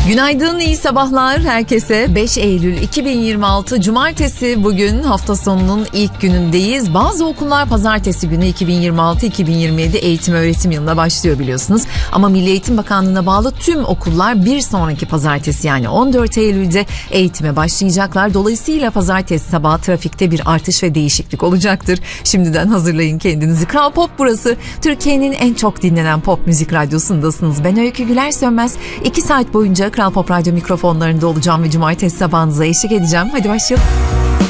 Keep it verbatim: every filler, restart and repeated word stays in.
Günaydın, iyi sabahlar herkese. beş Eylül iki bin yirmi altı Cumartesi, bugün hafta sonunun ilk günündeyiz. Bazı okullar pazartesi günü iki bin yirmi altı iki bin yirmi yedi eğitim öğretim yılına başlıyor biliyorsunuz. Ama Milli Eğitim Bakanlığı'na bağlı tüm okullar bir sonraki pazartesi yani on dört Eylül'de eğitime başlayacaklar. Dolayısıyla pazartesi sabahı trafikte bir artış ve değişiklik olacaktır. Şimdiden hazırlayın kendinizi. Kral Pop burası. Türkiye'nin en çok dinlenen pop müzik radyosundasınız. Ben Öykü Güler Sönmez. iki saat boyunca Kral Pop Radyo mikrofonlarında olacağım ve cumartesi sabahınıza eşlik edeceğim. Hadi başlayalım.